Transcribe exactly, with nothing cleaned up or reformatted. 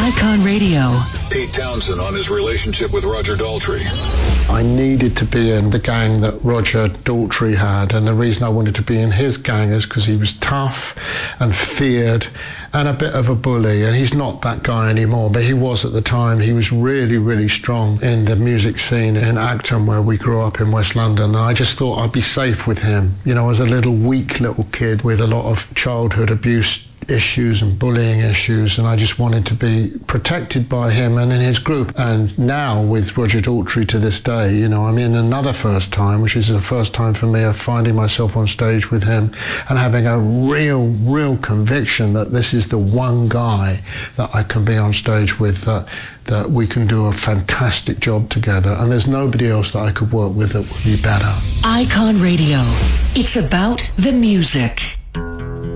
Icon Radio. Pete Townsend on his relationship with Roger Daltrey. I needed to be in the gang that Roger Daltrey had, and the reason I wanted to be in his gang is because he was tough and feared and a bit of a bully, and he's not that guy anymore, but he was at the time. He was really, really strong in the music scene in Acton, where we grew up in West London, and I just thought I'd be safe with him. You know, as a little weak little kid with a lot of childhood abuse issues and bullying issues, and I just wanted to be protected by him and in his group. And now with Roger Daltrey to this day, you know, I'm in another first time, which is the first time for me of finding myself on stage with him and having a real, real conviction that this is the one guy that I can be on stage with, that that we can do a fantastic job together, and there's nobody else that I could work with that would be better. Icon Radio. It's about the music.